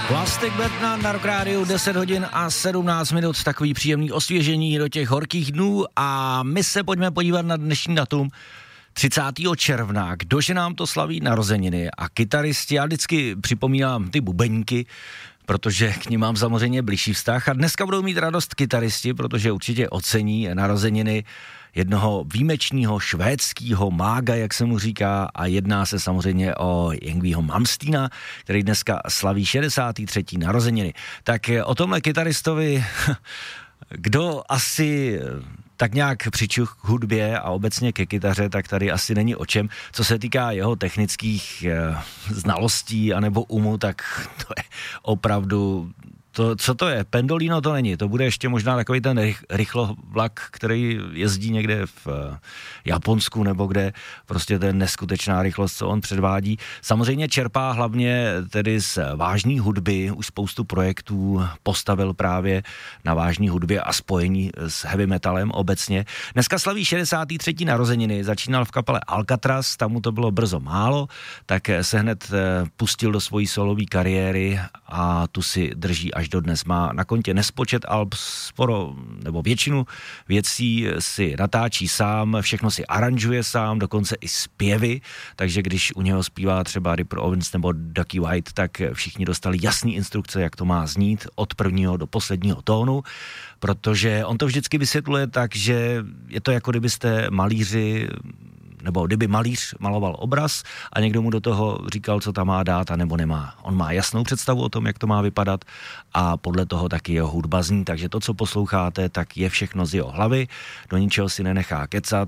Plastic Bertrand na Rock Rádiu, 10 hodin a 17 minut, takový příjemný osvěžení do těch horkých dnů a my se pojďme podívat na dnešní datum 30. června, kdože nám to slaví narozeniny a kytaristi, já vždycky připomínám ty bubeníky, protože k nim mám samozřejmě blížší vztah a dneska budou mít radost kytaristi, protože určitě ocení narozeniny jednoho výjimečného švédského mága, jak se mu říká, a jedná se samozřejmě o Yngwieho Malmsteena, který dneska slaví 63. narozeniny. Tak o tomhle kytaristovi, kdo asi tak nějak přičuch k hudbě a obecně ke kytaře, tak tady asi není o čem. Co se týká jeho technických znalostí anebo umu, tak to je opravdu... Co to je? Pendolino to není. To bude ještě možná takový ten rychlovlak, který jezdí někde v Japonsku nebo kde. Prostě ten neskutečná rychlost, co on předvádí. Samozřejmě čerpá hlavně tedy z vážné hudby. Už spoustu projektů postavil právě na vážné hudbě a spojení s heavy metalem obecně. Dneska slaví 63. narozeniny. Začínal v kapele Alcatraz, tam mu to bylo brzo málo, tak se hned pustil do svojí solové kariéry a tu si drží až dodnes. Má na kontě nespočet alb, sporo nebo většinu věcí si natáčí sám, všechno si aranžuje sám, dokonce i zpěvy, takže když u něho zpívá třeba Ripper Owens nebo Ducky White, tak všichni dostali jasný instrukce, jak to má znít od prvního do posledního tónu, protože on to vždycky vysvětluje tak, že je to jako kdybyste malíři nebo kdyby malíř maloval obraz a někdo mu do toho říkal, co tam má dát a nebo nemá. On má jasnou představu o tom, jak to má vypadat a podle toho taky jeho hudba zní, takže to, co posloucháte, tak je všechno z jeho hlavy, do ničeho si nenechá kecat